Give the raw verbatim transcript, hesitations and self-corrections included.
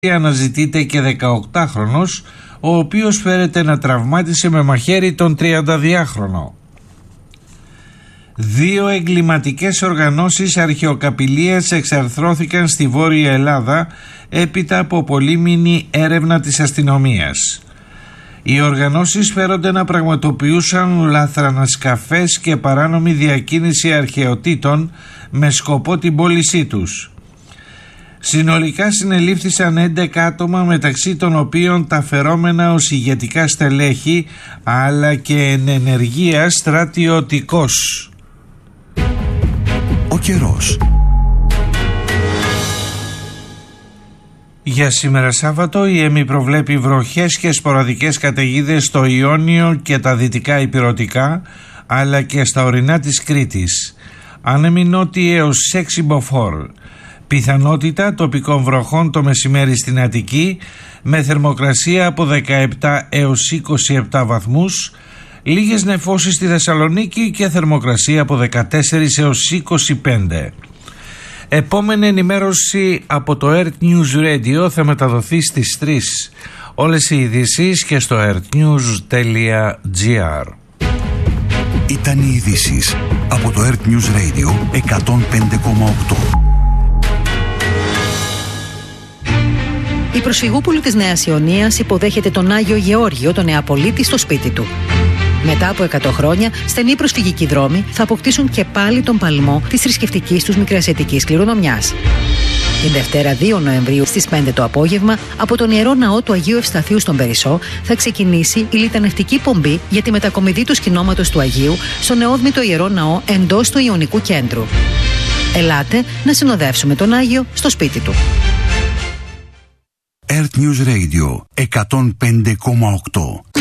αναζητείται και δεκαοκτάχρονος, ο οποίος φέρεται να τραυμάτισε με μαχαίρι τον τριανταδυάχρονο. Δύο εγκληματικές οργανώσεις αρχαιοκαπηλείας εξαρθρώθηκαν στη Βόρεια Ελλάδα έπειτα από πολύμηνη έρευνα της αστυνομίας. Οι οργανώσεις φέρονται να πραγματοποιούσαν λαθρανασκαφές και παράνομη διακίνηση αρχαιοτήτων με σκοπό την πώλησή τους. Συνολικά συνελήφθησαν έντεκα άτομα, μεταξύ των οποίων τα φερόμενα ως ηγετικά στελέχη αλλά και εν ενεργεία στρατιωτικός. Ο καιρός. Για σήμερα Σάββατο η ΕΜΗ προβλέπει βροχές και σποραδικές καταιγίδες στο Ιόνιο και τα δυτικά ηπειρωτικά, αλλά και στα ορεινά της Κρήτης. Άνεμοι νότιοι έως έξι μποφόρ. Πιθανότητα τοπικών βροχών το μεσημέρι στην Αττική, με θερμοκρασία από δεκαεπτά έως είκοσι επτά βαθμούς, λίγες νεφώσεις στη Θεσσαλονίκη και θερμοκρασία από δεκατέσσερα έως είκοσι πέντε. Επόμενη ενημέρωση από το Earth News Radio θα μεταδοθεί στις τρεις. Όλες οι ειδήσεις και στο earthnews τελεία gr. Ήταν οι ειδήσεις από το Earth News Radio εκατόν πέντε κόμμα οκτώ. Η προσφυγούπολη της Νέας Ιωνίας υποδέχεται τον Άγιο Γεώργιο, τον Νεαπολίτη, στο σπίτι του. Μετά από εκατό χρόνια, στενοί προσφυγικοί δρόμοι θα αποκτήσουν και πάλι τον παλμό της θρησκευτικής τους μικρασιατικής κληρονομιάς. Την Δευτέρα δύο Νοεμβρίου στις πέντε το απόγευμα, από τον Ιερό Ναό του Αγίου Ευσταθείου στον Περισσό, θα ξεκινήσει η λιτανευτική πομπή για τη μετακομιδή του σκηνώματος του Αγίου στο νεόδμητο Ιερό Ναό εντός του Ιωνικού Κέντρου. Ελάτε να συνοδεύσουμε τον Άγιο στο σπίτι του. Earth News Radio εκατόν πέντε κόμμα οκτώ.